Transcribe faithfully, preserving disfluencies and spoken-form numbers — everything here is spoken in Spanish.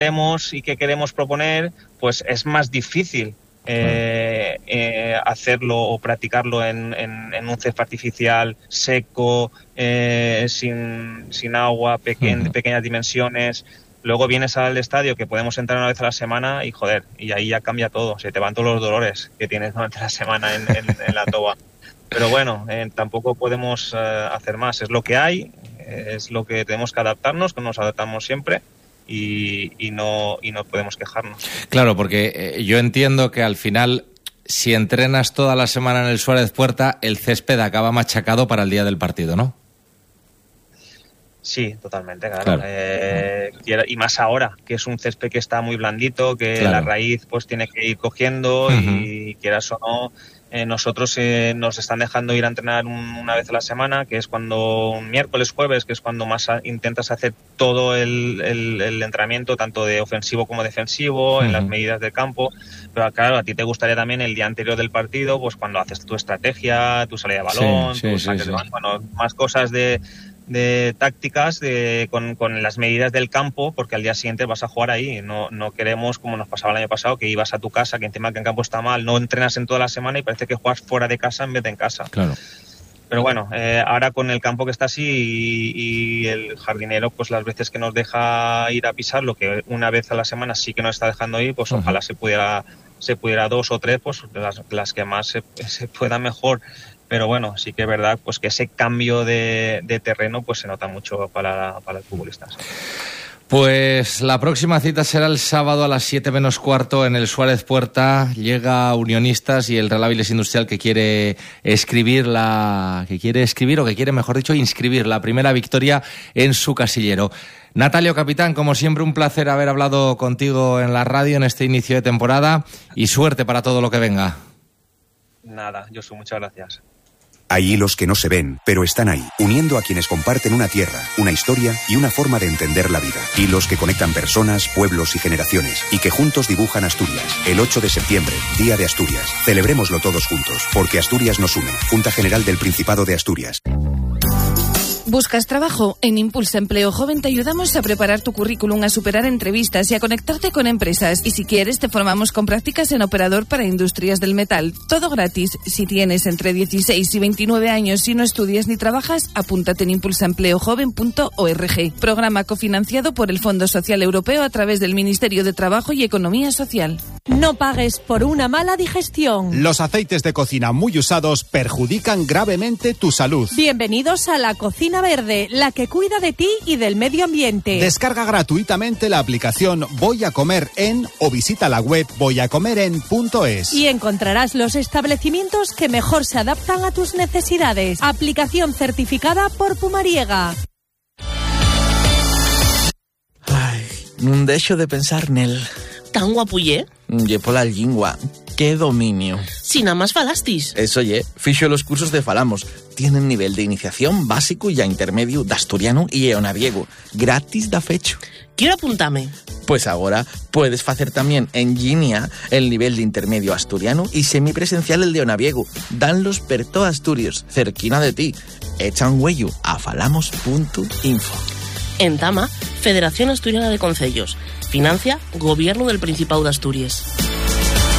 queremos y que queremos proponer, pues es más difícil eh, eh, hacerlo o practicarlo en, en, en un césped artificial seco, eh, sin, sin agua, peque- de pequeñas dimensiones. Luego vienes al estadio, que podemos entrar una vez a la semana y joder, y ahí ya cambia todo, se te van todos los dolores que tienes durante la semana en, en, en la toba. Pero bueno, eh, tampoco podemos eh, hacer más, es lo que hay, es lo que tenemos que adaptarnos, que nos adaptamos siempre. Y, y no y no podemos quejarnos. Claro, porque eh, yo entiendo que al final, si entrenas toda la semana en el Suárez Puerta, el césped acaba machacado para el día del partido, ¿no? Sí, totalmente, claro. claro. Eh, y más ahora, que es un césped que está muy blandito, que claro. la raíz pues tiene que ir cogiendo uh-huh. y quieras o no, eh, nosotros eh, nos están dejando ir a entrenar un, una vez a la semana, que es cuando un miércoles, jueves, que es cuando más a, intentas hacer todo el, el, el entrenamiento, tanto de ofensivo como defensivo, uh-huh. en las medidas del campo. Pero claro, a ti te gustaría también el día anterior del partido, pues cuando haces tu estrategia, tu salida de balón, sí, sí, tus saques sí, de sí. balón, bueno, más cosas de... de tácticas de, con, con las medidas del campo, porque al día siguiente vas a jugar ahí. No, no queremos, como nos pasaba el año pasado, que ibas a tu casa, que encima que el campo está mal, no entrenas en toda la semana y parece que juegas fuera de casa en vez de en casa. Claro. Pero bueno, eh, ahora con el campo que está así y, y el jardinero, pues las veces que nos deja ir a pisar, lo que una vez a la semana sí que nos está dejando ir, pues uh-huh. ojalá se pudiera, se pudiera dos o tres, pues las, las que más se, se puedan mejor. Pero bueno, sí que es verdad pues que ese cambio de, de terreno pues se nota mucho para, para el futbolista. Pues la próxima cita será el sábado a las siete menos cuarto en el Suárez Puerta. Llega Unionistas y el Real Avilés Industrial que quiere escribir la, que quiere escribir o que quiere, mejor dicho, inscribir la primera victoria en su casillero. Natalio, capitán, como siempre un placer haber hablado contigo en la radio en este inicio de temporada y suerte para todo lo que venga. Nada, Josu, muchas gracias. Hay hilos que no se ven, pero están ahí, uniendo a quienes comparten una tierra, una historia y una forma de entender la vida. Hilos que conectan personas, pueblos y generaciones, y que juntos dibujan Asturias. El ocho de septiembre, Día de Asturias. Celebrémoslo todos juntos, porque Asturias nos une. Junta General del Principado de Asturias. ¿Buscas trabajo? En Impulsa Empleo Joven te ayudamos a preparar tu currículum, a superar entrevistas y a conectarte con empresas. Y si quieres, te formamos con prácticas en operador para industrias del metal. Todo gratis. Si tienes entre dieciséis y veintinueve años y no estudias ni trabajas, apúntate en impulsa empleo joven punto org. Programa cofinanciado por el Fondo Social Europeo a través del Ministerio de Trabajo y Economía Social. No pagues por una mala digestión. Los aceites de cocina muy usados perjudican gravemente tu salud. Bienvenidos a la Cocina Verde, la que cuida de ti y del medio ambiente. Descarga gratuitamente la aplicación Voy a Comer En o visita la web voy a comer en punto es. Y encontrarás los establecimientos que mejor se adaptan a tus necesidades. Aplicación certificada por Pumariega. Ay, non deixo de pensar nel. Tan guapullé? Ye pola lingua. ¡Qué dominio! Si nada más falastis. Eso ye, fixo los cursos de Falamos. Tienen nivel de iniciación básico y a intermedio de asturiano y eonaviego. Gratis da fecho. Quiero apuntarme. Pues ahora puedes hacer también en línea el nivel de intermedio asturiano y semipresencial el de eonaviego. Danlos per todo Asturias, cerquina de ti. Echa un huello a falamos punto info. En Tama, Federación Asturiana de Concellos. Financia Gobierno del Principado de Asturias.